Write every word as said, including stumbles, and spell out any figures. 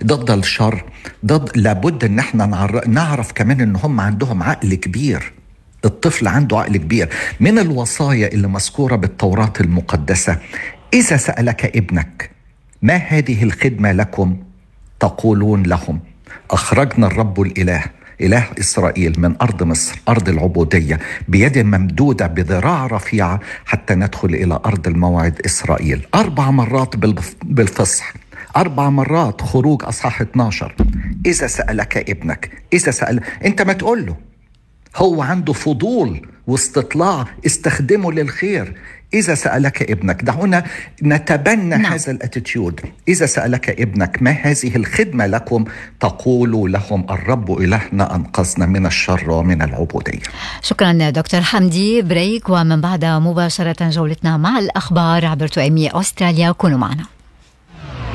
ضد الشر، ضد لابد ان احنا نعر- نعرف كمان ان هم عندهم عقل كبير. الطفل عنده عقل كبير. من الوصايا اللي مذكورة بالتوراة المقدسة: إذا سألك ابنك ما هذه الخدمة لكم تقولون لهم أخرجنا الرب الإله إله إسرائيل من أرض مصر أرض العبودية بيد ممدودة بذراع رفيعة حتى ندخل إلى أرض الموعد إسرائيل. أربع مرات بالف- بالفصح، أربع مرات. خروج أصحاح اتناشر. إذا سألك ابنك، إذا سأل أنت ما تقول له، هو عنده فضول واستطلاع، استخدمه للخير. إذا سألك ابنك، دعونا نتبنى نعم. هذا الاتيتيود. إذا سألك ابنك ما هذه الخدمة لكم تقولوا لهم الرب إلهنا أنقذنا من الشر ومن العبودية. شكرا دكتور حمدي. بريك ومن بعد مباشرة جولتنا مع الأخبار عبر تؤمي أستراليا. كونوا معنا.